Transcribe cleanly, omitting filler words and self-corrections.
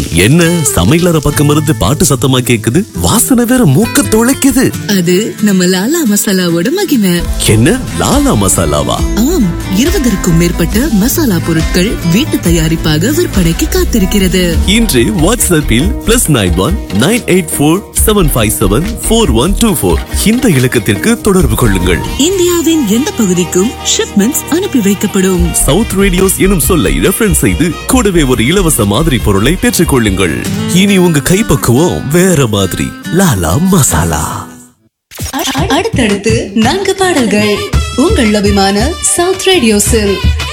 என்ன சமையலற பக்கம் இருந்து பாட்டு சத்தமா கேக்குது? வாசனை வேற மூக்க தொலைக்குது. அது நம்ம லாலா மசாலாவோட மகிமை. என்ன லாலா மசாலாவா? ஆம், 20க்கும் மேற்பட்ட மசாலா பொருட்கள் வீட்டு தயாரிப்பாக விற்பனைக்கு காத்திருக்கிறது. இன்று வாட்ஸ்அப்பில் +91 984 757 4124 இந்த இலக்கத்திற்கு தொடர்பு கொள்ளுங்கள். இந்தியாவின் எந்த பகுதிக்கும் ஷிப்மெண்ட்ஸ் அனுப்பி வைக்கப்படும். சவுத் ரேடியோஸ் எனும் சொல்லை ரெஃபரன்ஸ் செய்து கூடவே ஒரு இலவச மாதிரி பொருளை பெற்றுக் கொள்ளுங்கள். இனி உங்க கைப்பக்குவம் வேற மாதிரி. லாலா மசாலா. அடுத்தடுத்து 4 பாடல்கள் உங்கள் அபிமான சவுத் ரேடியோஸில்.